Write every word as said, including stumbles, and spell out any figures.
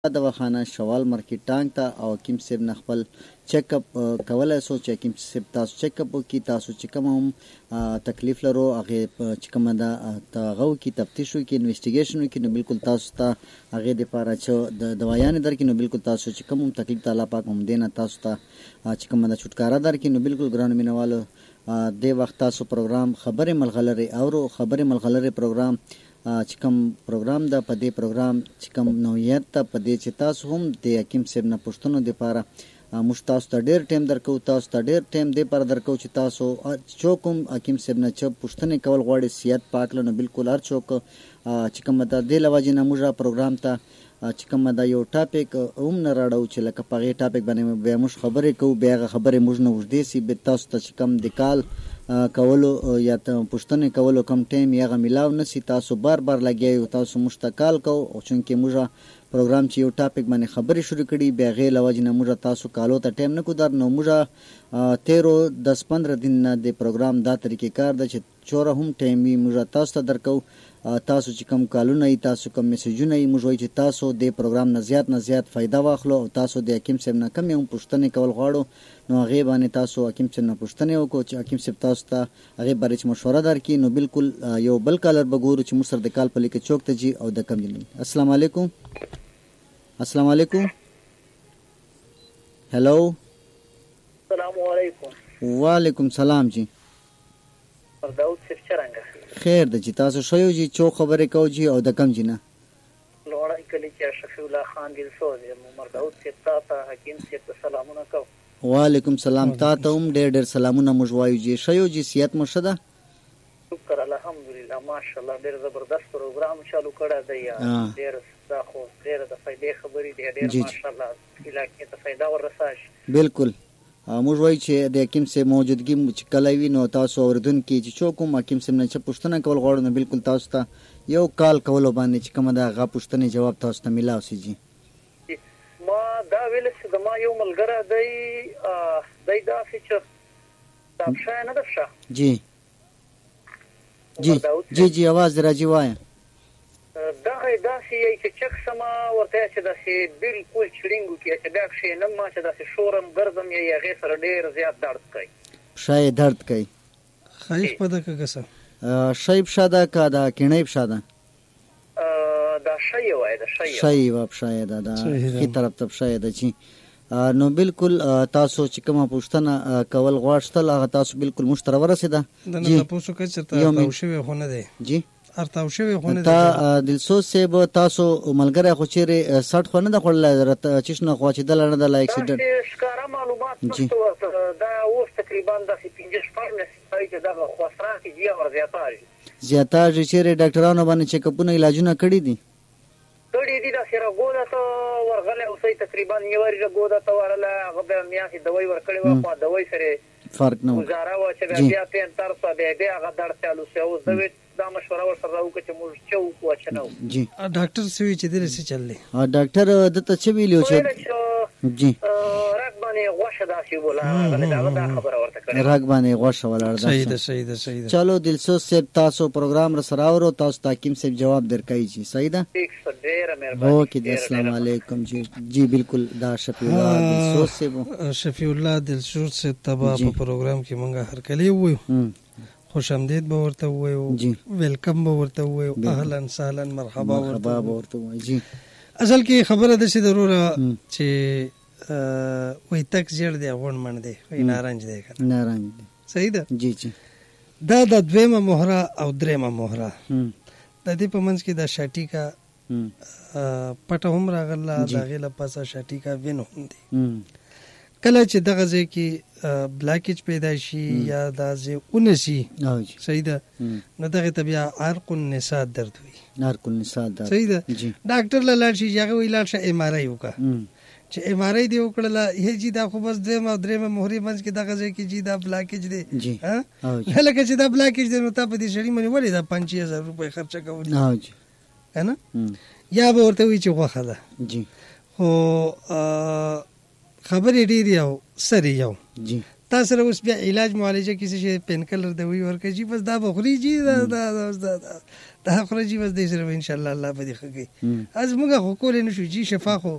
دواخانه شوال مارکیټ ټانک ته او حکیم صاحب نه خپل چیک اپ کولای سو چې حکیم صاحب تاسو چیک اپ وکړي، تاسو چې کوم هم تکلیف لرو هغه چې کومه ده هغه وکړي، تفتیش وکړي، انویسټیګیشن وکړي، نو بالکل تاسو ته هغې دپاره چې د دوایانې درکړي، نو بالکل تاسو چې کوم هم تکلیف ته الله پاک همدې نه تاسو ته چې کومه ده چھټکاره درکړي. نو بالکل ګرانو مینهوالو دې وخت تاسو پروګرام خبرې ملغلرې اورو. خبرې ملغلرې پروګرام چې کوم پروګرام ده، په دې پروګرام چې کوم نوعیت ده، په دې چې تاسو هم د حکیم صاحب نه پوښتنو دپاره موږ تاسو ته ډېر ټایم درکو، تاسو ته ډېر ټایم دې پاره درکو چې تاسو څوک هم حکیم صاحب نه چې پوښتنې کول غواړي صحت پاک له، نو بالکل هر څوک چې کومه ده دې له وجې نه موږ پروګرام ته چې کومه ده یو ټاپک هم نه راړو چې لکه په هغې ټاپک باندې بیا موږ خبرې کوو، بیا هغه خبرې موږ نه اوږدې سي، بیا تاسو ته چې کوم د کال کولو یا پوښتنې کولو کوم ټایم یې هغه میلاو نه سي، تاسو بار بار لګیا یو، تاسو موږ ته کال کوو، چونکې موږ پروګرام چې یو ټاپک باندې خبرې شروع کړي، بیا هغې له وجې نه موږ تاسو کالو ته ټایم نه کو در، نو موږ تیرو دس پندره دن نه د پروګرام دا طریقې کار ده چې چوره هم ټایم وي موږ تاسو ته درکو. تاسو چې کوم کالونه یي، تاسو کوم میسیجونه یي، موږ وایو چې تاسو د پروګرام نه زیات نه زیات فایده واخلو، او تاسو د حکیم صاحب نه کومې هم پوښتنې کول غواړو، نو هغې باندې تاسو حکیم صاحب نه پوښتنې وکړو چې حکیم صاحب تاسو ته هغې بارے چې مشوره درکړي. نو بالکل یو بل کالر به ګورو چې موږ سره د کال په لیکه چوک ته ځي او د کوم ځای. السلام علیکم. السلام علیکم. هلو. السلام علیکم. وعلیکم سلام جی. داود صاحب څرنګه خیر ده جی، تاسو ښه یو جی؟ څو خبرې کوو جی او د کوم ځای نه؟ لوړی کلي کې شفیع الله خان دلسوز یم. عمر داود صاحب تا ته حکیم صاحب ته سلامونه کوم. وعلیکم سلام. تا ته هم ډېر ډېر سلامونه موږ وایو جی. ښه یو جی؟ صحت مو ښه ده؟ شکر الحمدلله ماشاءالله. ډېر زبردست پروګرام چالو کړی دی، ډېر دا خو ډېره د فایدې خبرې دی، ډېر ماشاءالله علاقې ته فایده ورسوي. بالکل موږ وایو چې د حکیم صاحب موجودګي چې کله وي، نو تاسو اورېدونکي چې څوک هم حکیم صاحب نه چې پوښتنه کول غواړو، نو بالکل تاسو ته یو کال کولو باندې چې کومه ده هغه پوښتنې جواب تاسو ته میلاو سي جي. ما دا ویل چې د ما یو ملګری دی، دی داسې چې دا پښه نه ده پښه جی جی جی جی اواز دې راځي وایه. دغه داسې یی چې چک سمه ورته چې داسې بالکل چړینګ وکړي چې بیا کښېنم ما چې داسې شورم ګرځم یا هغې سره ډېر زیات درد کوي، پښه یې درد کوي. ښۍ پښه ده که کسه؟ ښۍ پښه ده که د کیڼۍ پښه ده؟ دا ښۍ یې وایي، د ښۍ ښۍ یوه پښه یې ده، د ښي طرف ته پښه یې ده جي. نو بالکل تاسو چې کومه پوښتنه کول غواړئ هغه تاسو بالکل موږ ته راورسېده. د نه تپوس وکړه چې ته ارتاو شوی خو نه دی جي ارتاو شوی خو نه دی. تا دلسوز صاحب تاسو ملګری خو چیرې سټ خو نه ده خوړلی، چشنه خو اچېدله نه ده له اکسیډنټ؟ داسې ښکاره معلومات نشته ورته. دا اوس تقریبا داسې پنځه شپږ میاشتې ښایي چې دغه خسرات یې ځي او زیاتېږي زیاتېږي. چیرې ډاکټرانو باندې چیکاپونه علاجونه کړي دي؟ کړي دي. داسې رګونه ته ورغلی اوسئ، تقریبا یوه رګونه ته ورغلی، هغه بیا میاشتې دوی ورکړې وه، خو دوی سره فرق نه و، ګزاره وه چې بیا بیا پین تر شوه، بیا بیا هغه درد چالو شو. اوس زه دا مشوره ورسره راوکړه چې موږ څه وکړو چې نه وکړو. جی ډاکټر څه وایي چې دلته څه چل دی؟ ډاکټر دته څه ویلي و چې جی رګ باندې غوښه داسې بوله راغلې، د هغه دا خبره ورته کړې، رګ باندې غوښه ولاړه ده. صحیح ده صحیح ده صحیح ده. چلو دلسوز صاحب تاسو پروګرام راسره اورو، تاسو ته حکیم صاحب جواب درکوي جی. صحیح ده؟ ډېره مهرباني. اوکې دی، السلام علیکم جی. جی بالکل دا شفیع الله دلسوز صاحب شفیع الله دلسوز صاحب ته به په پروګرام کې مونږ هرکلی ووایو، خوش آمدید به ورته ووایو، ویلکم به ورته ووایو، اهلا سهلا مرحبا مرحبا به ورته ووایو جی. اصل کې خبره ده چې ضروره چې وایي تک زیړ دی غونډ منډ دی، وایي نارنج دی که نارنج دی. صحیح ده جی جی. دا د دویمه مهره او درېیمه مهره د دې په منځ کې د شاټیکا پټه هم راغله، د هغې له پاسه شاټیکا وین هم دی. کله چې دغه ځای کې بلاکیج پیدا شي یا دا ځای ونسي، صحیح ده، نو دغې ته بیا عرق النساء درد وي. عرق النساء درد صحیح ده. ډاکټر له لاړ شي چې هغه وایي لاړ شه ایم آر آی وکړه، چې ایم آر آی دې وکړله، هې جي دا خو بس دویمه او درېیمه مهرې منځ کې دغه ځای کې جي دا بلاکیج دی. لکه چې دا بلاکیج دی نو تا په دې سړي باندې ولې دا پنځه هزار روپۍ خرچه کولي که نه؟ یا به ورته وایي چې غوښه ده. خو خبرې ډېرې او سر یې یو، تاسو سره اوس بیا علاج معالجه کې څه پین کلر دی وی ورکه جی بس دا بخوري جی دا دا دا دا دا خوري جی بس دې سره ان شاء الله الله به دې خګي از موږ خو کولې نشو جی شفا خو